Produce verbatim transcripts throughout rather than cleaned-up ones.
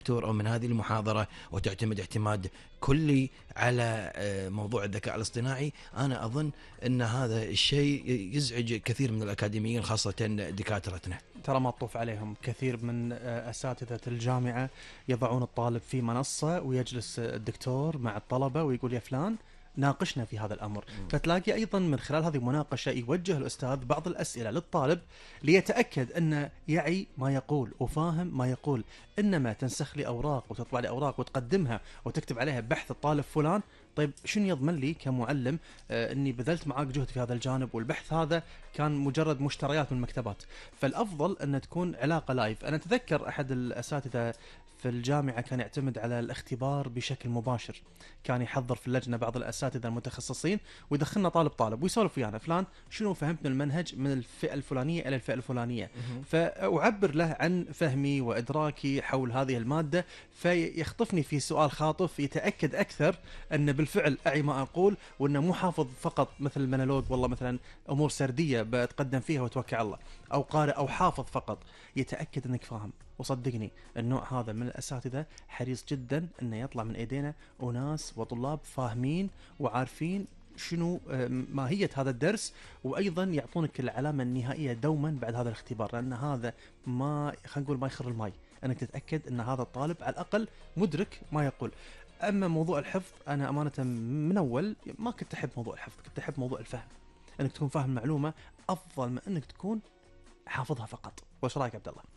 أو من هذه المحاضرة وتعتمد اعتماد كلي على موضوع الذكاء الاصطناعي، أنا أظن أن هذا الشيء يزعج كثير من الأكاديميين خاصة دكاترتنا. ترى ما تطوف عليهم كثير من أساتذة الجامعة يضعون الطالب في منصة ويجلس الدكتور مع الطلبة ويقول يا فلان ناقشنا في هذا الأمر. م. فتلاقي أيضا من خلال هذه المناقشة يوجه الأستاذ بعض الأسئلة للطالب ليتأكد أن يعي ما يقول وفاهم ما يقول. إنما تنسخ لي أوراق وتطبع لي أوراق وتقدمها وتكتب عليها بحث الطالب فلان، طيب شنو يضمن لي كمعلم آه أني بذلت معاك جهد في هذا الجانب والبحث هذا كان مجرد مشتريات من المكتبات؟ فالأفضل أن تكون علاقة لايف. أنا أتذكر أحد الأساتذة في الجامعة كان يعتمد على الاختبار بشكل مباشر، كان يحضر في اللجنة بعض الأساتذة المتخصصين ويدخلنا طالب طالب ويسولف ويانا فلان شنو فهمت من المنهج من الفئة الفلانية إلى الفئة الفلانية، فأعبر له عن فهمي وإدراكي حول هذه المادة، فيخطفني في سؤال خاطف يتأكد أكثر أن بالفعل أعي ما أقول وأنه مو حافظ فقط مثل المونولوج والله مثلا أمور سردية بتقدم فيها وتوكل على الله، أو قارئ أو حافظ فقط، يتأكد أنك فاهم. وصدقني النوع هذا من الأساتذة حريص جدا أنه يطلع من أيدينا وناس وطلاب فاهمين وعارفين شنو ماهية هذا الدرس، وأيضا يعطونك العلامة النهائية دوما بعد هذا الاختبار، لأن هذا ما خلينا نقول ما يخر الماي، أنك تتأكد أن هذا الطالب على الأقل مدرك ما يقول. أما موضوع الحفظ أنا أمانة من أول ما كنت أحب موضوع الحفظ، كنت أحب موضوع الفهم، أنك تكون فاهم المعلومة أفضل من أنك تكون حافظها فقط. وش رأيك عبد الله؟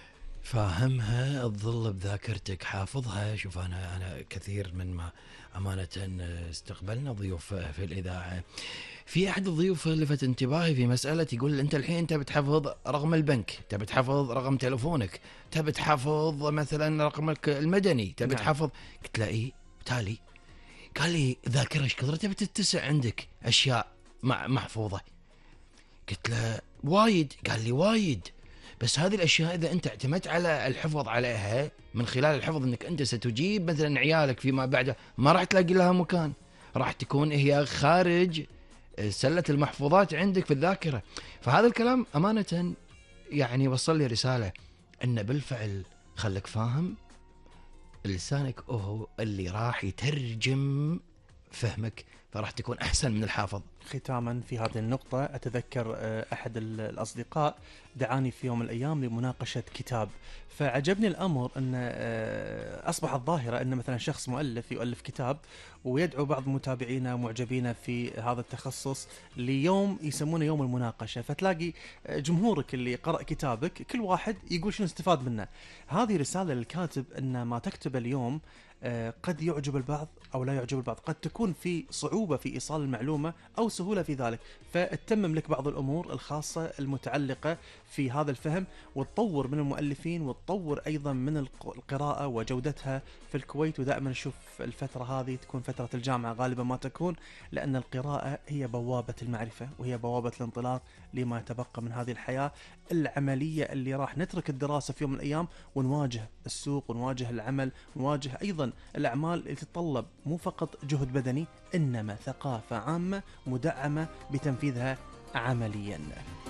فاهمها تظل بذاكرتك، حافظها. شوف أنا أنا كثير من ما أمانة استقبلنا ضيوف في الإذاعة، في أحد الضيوف لفت انتباهي في مسألة يقول أنت الحين أنت بتحفظ رقم البنك، تبي تحفظ رقم تلفونك، تبي تحفظ مثلا رقمك المدني، تبي تحفظ. قلت له إيه تالي؟ قال لي ذاكرة ايش كثر تبي تتسع عندك أشياء محفوظة؟ قلت له وايد. قال لي وايد، بس هذه الأشياء إذا أنت اعتمدت على الحفظ عليها من خلال الحفظ أنك أنت ستجيب مثلا عيالك فيما بعد ما راح تلاقي لها مكان، راح تكون هي خارج سلة المحفوظات عندك في الذاكرة. فهذا الكلام أمانة يعني وصل لي رسالة أن بالفعل خلك فاهم لسانك هو اللي راح يترجم فهمك، فراح تكون أحسن من الحافظ. ختاما في هذه النقطة أتذكر أحد الأصدقاء دعاني في يوم من الأيام لمناقشة كتاب، فعجبني الأمر أن أصبح الظاهرة أن مثلا شخص مؤلف يؤلف كتاب ويدعو بعض متابعينا معجبين في هذا التخصص ليوم يسمونه يوم المناقشة، فتلاقي جمهورك اللي قرأ كتابك كل واحد يقول شنو استفاد منه. هذه رسالة للكاتب أن ما تكتب اليوم قد يعجب البعض أو لا يعجب البعض، قد تكون في صعوبة في إيصال المعلومة أو سهولة في ذلك، فتتمم لك بعض الأمور الخاصة المتعلقة في هذا الفهم وتطور من المؤلفين وتطور أيضا من القراءة وجودتها في الكويت. ودائما نشوف الفترة هذه تكون فترة الجامعة غالبا ما تكون، لأن القراءة هي بوابة المعرفة وهي بوابة الانطلاق لما يتبقى من هذه الحياة العملية اللي راح نترك الدراسة في يوم من الأيام ونواجه السوق ونواجه العمل ونواجه أيضا الأعمال اللي تتطلب مو فقط جهد بدني إنما ثقافة عامة مدعمة بتنفيذها عمليا.